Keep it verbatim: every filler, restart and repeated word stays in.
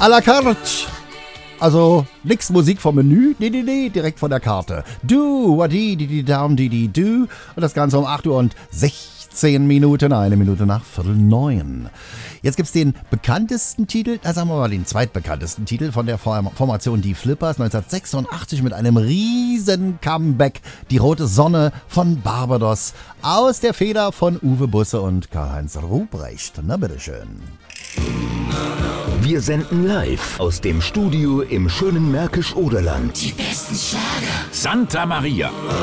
à la carte. Also nix Musik vom Menü, nee, nee, nee, direkt von der Karte. Du, wadi, di, di, down, di, di, du. Und das Ganze um acht Uhr und sechzehn Minuten, eine Minute nach Viertel neun. Jetzt gibt's den bekanntesten Titel, äh, sagen wir mal den zweitbekanntesten Titel von der Formation Die Flippers neunzehnhundertsechsundachtzig mit einem riesen Comeback. Die rote Sonne von Barbados aus der Feder von Uwe Busse und Karl-Heinz Ruprecht. Na bitteschön. Wir senden live aus dem Studio im schönen Märkisch-Oderland. Die besten Schlager. Santa Maria.